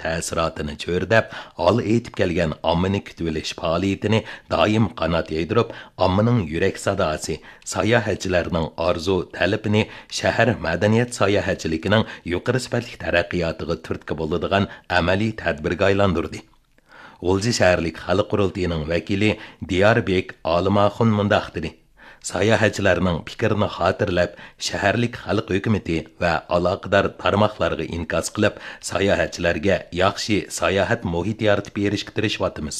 ta'siratini cho'rdab, ol etib kelgan ommani kutib olish faoliyatini doim qanot yaydirib, ommaning yurak sadosi, sayohatchilarning orzu talabini shahar madaniyat sayohatchiligining yuqori sifatli taraqqiyotiga turtki bo'ladigan amaliy tadbirga aylantirdi. G'ulji shaharlik xalq qurultiyining vakili Diyorbek Olimaxun mundaq dedi. Sayohatchilarning fikrini xotirlab, shaharlik xalq hukumati va aloqador tarmoqlarga inkos qilib, sayohatchilarga yaxshi sayohat muhiti yaratib berishga tirishayapmiz.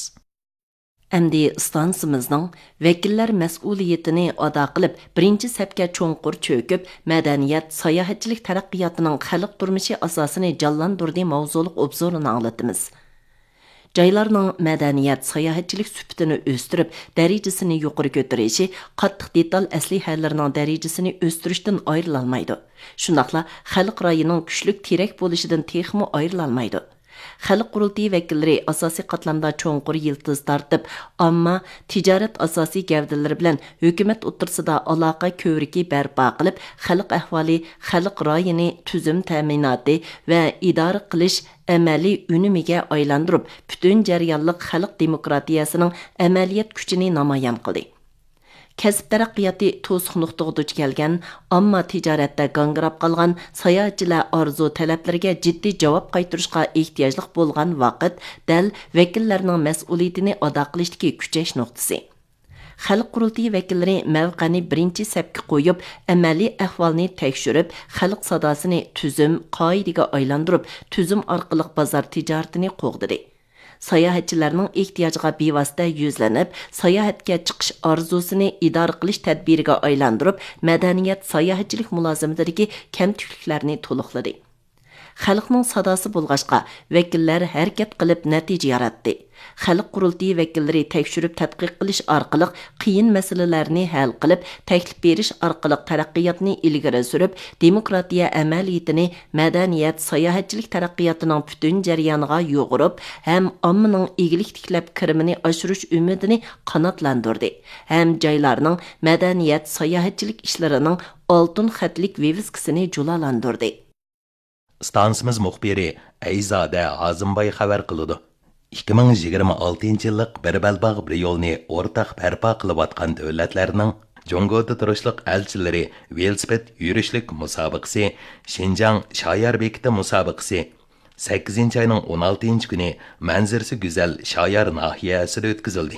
Әмді станцымызның вәкілләр мәс'улiyetini ада qilib, birinchi сәпкә чоңқыр чөкіп, мәдәният, саяхатчылық тәрәққиятының халық тұрмышы асасını canlandırdığı mavzuluq obzorunu anlatımız. Жайларның мәдәният, саяхатчылық süptini өстіріп, дәрежесini yuqori көтіріші, qattiq detal əslihələrinin dərəcəsini östürüşdən ayrılalmaydı. Şundaqla, xalq rayının küçlük terek bolışıdan texmi ayrılalmaydı. Xalq qurultayı vəkilləri asasi qatlamda çoğunqur yıldız tartıb, amma ticaret asasi gəvdələri bilən hökumət o'ttirsida aloqa kövriki bərpa qilib, xalq əhvali, xalq rayını tüzüm təminatı və idare qilish əməli ünümigə aylandırıb, bütün cəryanlıq xalq demokratiyasının əməliyyat küçünü namayan qıldı. Kəsb taraqqiyatı to'siq nuqtaga duch kelgan, ammo tijoratda gangrab qolgan sayohatchilar orzu talablariga jiddiy javob qaytarishga ehtiyojli bo'lgan vaqt dal vakillarning mas'uliyatini ado qilishdagi kuchash nuqtasi. Xalq qurultiyi vakillari mavqani birinchi sapga qo'yib, amaliy ahvolni tekshirib, xalq sadosini tuzum qoidaga aylantirib, tuzum orqali bozor tijoratini qo'g'didi. Sayohatchilarning ehtiyojiga bevosita yuzlanib, sayohatga chiqish orzusini idora qilish tadbiriga aylantirib, madaniyat sayohatchilik mulozimatidagi kamchiliklarni to'liqladi. Xalqning sadosi bo'lg'achqa, vakillar harakat qilib natija yaratdi. Xalq qurultiyi vakillari tekshirib tadqiq qilish orqali qiyin masalalarni hal qilib, taklif berish orqali taraqqiyotni ilgari surib, demokratiya amaliyatini madaniyat sayohatchilik taraqqiyotining butun jarayoniga yo'g'irib, ham ommaning egilik tiklab kirimini oshirish umidini qanotlantirdi. Ham joylarning madaniyat sayohatchilik ishlarining oltin xatlik viviskasini julalantirdi. Stansimiz muxbiri Ayzoda Azimboy xabar qiladi. 2026 yillik bir balbaq bir yo'lni o'rtaq barpo qilayotgan davlatlarning Jongoda turishliq elchilari velosiped yurishlik musobaqasi, Xinjiang shoyar bekiti musobaqasi 8 ayning 16 kuni manzarasi go'zal shoyar nahiyasida o'tkazildi.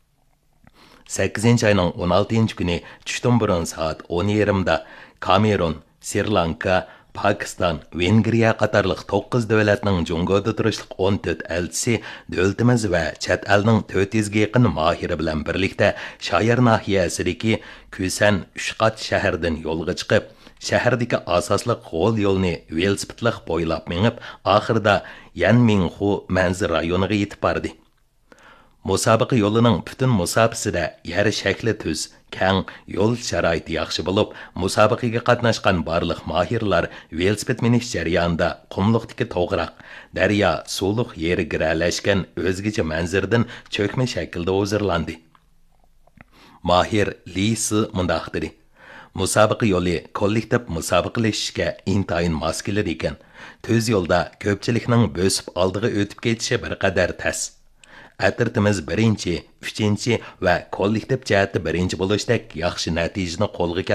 8 ayning 16 kuni tushdan burun soat 10:30 da Kamerun, Sri Lanka, Pakistan, Vengriya qatarlıq 9 davlatning Jongoda turishliq 14 elchisi davlatimiz va chet elning 400 ga yaqin mohiri bilan birlikda shoyar nahiyasidagi Kusan Ushqat shahardan yo'lga chiqib, shahardagi asosli qo'l yo'lni velosipedlik bo'ylab minib, oxirida Yanmingxu manzil rayoniga yetib bordi. Musobaqa yo'lining butun musofasida yer shakli tuz, keng, yo'l sharoiti yaxshi bo'lib, musobaqaga qatnashgan barliq mohirlar velosiped minish jarayonida qumliqdagi to'g'roq, daryo, suvliq yeri giralashgan o'zgacha manzardan cho'kma shaklda hozirlandi. Mahir Lisi mundaq dedi. Musobaqa yo'li kollektiv musobaqalashishga intayin mos kelar ekan. Tuz yo'lda ko'pchilikning bo'sib oldiga o'tib ketishi bir qadar tas. Atirtimiz 1, 3 va kollektiv jihatda 1 bo'lishdek yaxshi natijani qo'lga